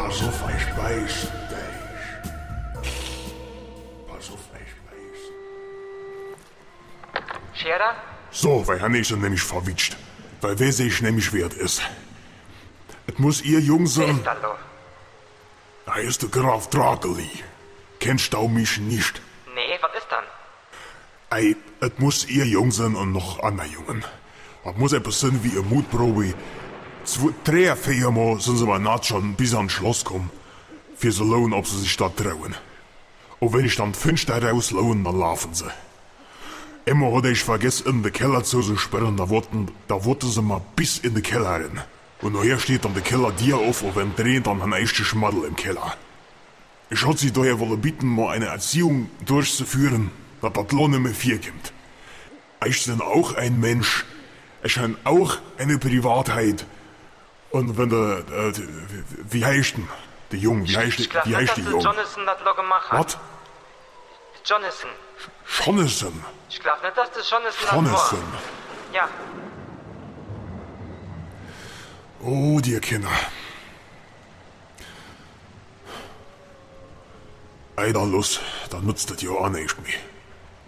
Pass auf, ich beiß dich. Pass auf, ich beiß. Scherer? So, weil Hanne ist nämlich verwitscht. Weil wer sich nämlich wert ist. Es muss ihr Jung Wer sein. ist da lo? Da ist der Graf Drageli. Kennst du mich nicht? Nee, was ist dann? Ey, es muss ihr Jung sein und noch andere Jungen. Es muss etwas sein wie eine Mutprobe. 2, 3, 4 Mal sind sie mal naht schon bis ans Schloss kommen. Für so lohnen, ob sie sich da trauen. Und wenn ich dann 5 da rauslohnen, dann laufen sie. Immer hatte ich vergessen, in den Keller zu sperren, da wollten sie mal bis in den Keller rein. Und nachher steht dann der Keller dir auf und wenn drehen dann ein echter Schmaddel im Keller. Ich hatte sie daher wollen bitten, mal eine Erziehung durchzuführen, dass das Lohn nicht mehr 4 kommt. Ich bin auch ein Mensch. Ich habe auch eine Privatheit. Und wenn wie heißt denn? Der Junge, wie heißt Ich glaub der nicht, dass der Junge? Jonathan das lo gemacht hat. Was? Jonathan. Jonathan. Ich glaub nicht, dass das Jonathan das Jonathan. war. Ja. Oh, die Kinder. Eider los, dann nutzt das ja auch nicht mehr.